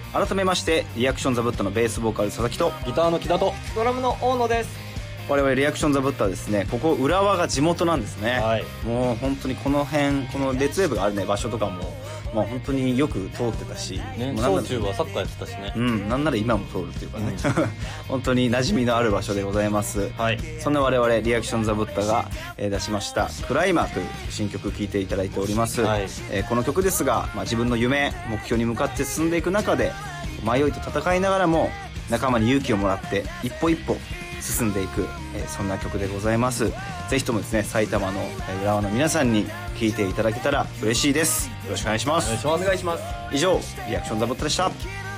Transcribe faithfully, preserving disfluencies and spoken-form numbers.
改めましてリアクションザブッタのベースボーカル佐々木とギターの木田とドラムの大野です。 我々リアクションザブッタはですね、ここ浦和が地元なんですね、 はい、 もう本当にこの辺、このレッツウェーブがあるね場所とかも、まあ、本当によく通ってたし、 ね、小中はサッカーやってたしね、 うん、なんなら今も通るっていうかね、うん、本当に馴染みのある場所でございます、はい、そんな我々リアクションザブッタが、えー、出しましたクライマーという新曲聴いていただいております、はい、えー、この曲ですが、まあ、自分の夢目標に向かって進んでいく中で迷いと戦いながらも仲間に勇気をもらって一歩一歩進んでいく、えー、そんな曲でございます。ぜひともですね、埼玉の浦和の皆さんに聴いていただけたら嬉しいです。よろしくお願いします。 お願いします。 以上リアクションザブッタでした。